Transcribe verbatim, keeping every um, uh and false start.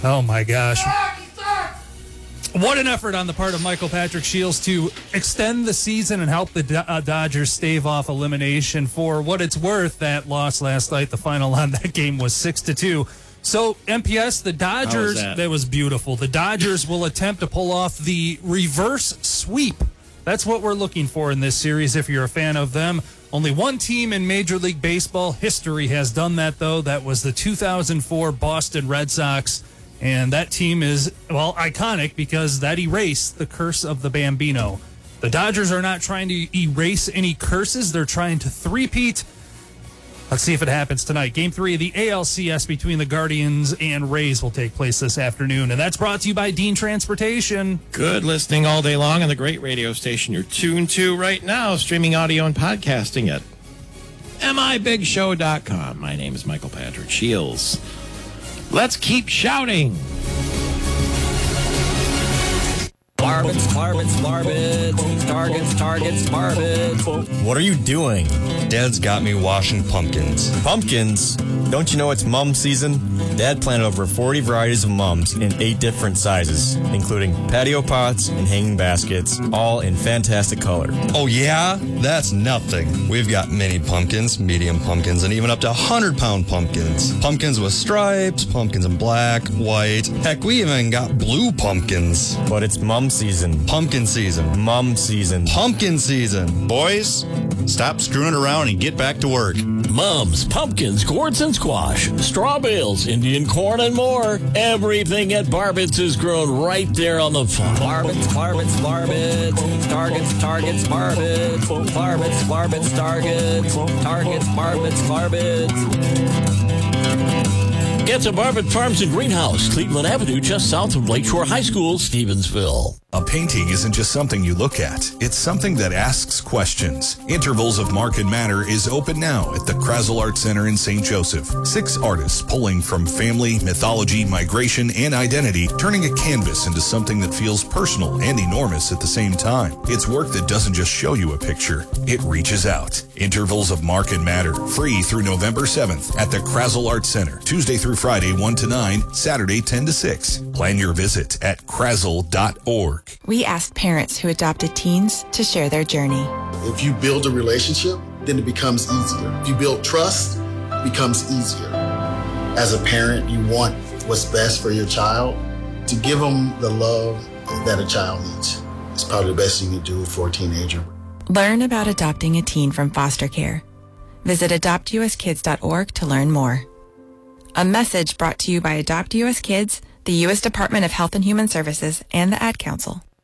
Oh, my gosh. What an effort on the part of Michael Patrick Shields to extend the season and help the Do- uh, Dodgers stave off elimination. For what it's worth, that loss last night, the final on that game was six to two. So, M P S, the Dodgers, was that? that was beautiful. The Dodgers will attempt to pull off the reverse sweep. That's what we're looking for in this series if you're a fan of them. Only one team in Major League Baseball history has done that, though. That was the two thousand four Boston Red Sox. And that team is, well, iconic because that erased the curse of the Bambino. The Dodgers are not trying to erase any curses. They're trying to three-peat. Let's see if it happens tonight. Game three of the A L C S between the Guardians and Rays will take place this afternoon. And that's brought to you by Dean Transportation. Good listening all day long on the great radio station you're tuned to right now, streaming audio and podcasting at M I Big Show dot com. My name is Michael Patrick Shields. Let's keep shouting. Barbets, barbets, barbets, targets, targets, barbets. What are you doing? Dad's got me washing pumpkins. Pumpkins? Don't you know it's mum season? Dad planted over forty varieties of mums in eight different sizes, including patio pots and hanging baskets, all in fantastic color. Oh, yeah? That's nothing. We've got mini pumpkins, medium pumpkins, and even up to one hundred pound pumpkins. Pumpkins with stripes, pumpkins in black, white. Heck, we even got blue pumpkins. But it's mum season. Pumpkin season. Mum season. Pumpkin season. Boys, stop screwing around and get back to work. Mums, pumpkins, gourds and squash, straw bales, Indian corn, and more. Everything at Barbets is grown right there on the farm. Barbets, barbets, barbets, targets, targets, barbets, barbets, barbets, targets, targets, barbets, barbets. Get to Barbet Farms and Greenhouse, Cleveland Avenue, just south of Lakeshore High School, Stevensville. A painting isn't just something you look at. It's something that asks questions. Intervals of Mark and Matter is open now at the Krasel Art Center in Saint Joseph. Six artists pulling from family, mythology, migration, and identity, turning a canvas into something that feels personal and enormous at the same time. It's work that doesn't just show you a picture. It reaches out. Intervals of Mark and Matter, free through November seventh at the Krasel Art Center. Tuesday through Friday, one to nine, Saturday, ten to six. Plan your visit at krasel dot org. We asked parents who adopted teens to share their journey. If you build a relationship, then it becomes easier. If you build trust, it becomes easier. As a parent, you want what's best for your child. To give them the love that a child needs is probably the best you can do for a teenager. Learn about adopting a teen from foster care. Visit adopt u s kids dot org to learn more. A message brought to you by Adopt U S Kids, the U S Department of Health and Human Services, and the Ad Council.